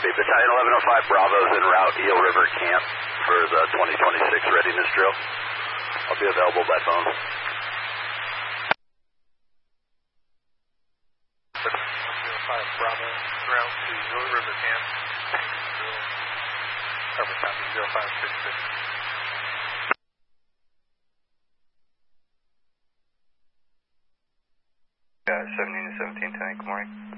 Copy. Battalion 1105 Bravo's en route Eel River Camp for the 2026 readiness drill. I'll be available by phone. 1105 Bravo, en route to Eel River Camp. Cover copy 0566. 17 to 17 tonight, good morning.